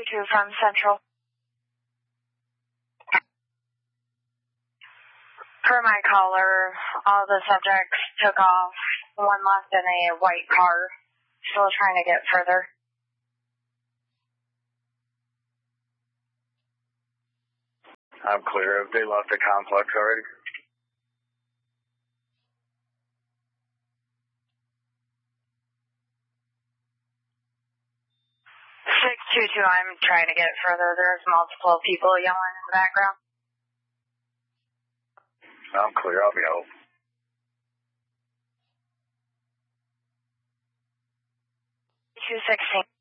222 from Central. Per my caller, all the subjects took off. One left in a white car. Still trying to get further. I'm clear. Have they left the complex already? 622, I'm trying to get further. There's multiple people yelling in the background. I'm clear. I'll be out. 216.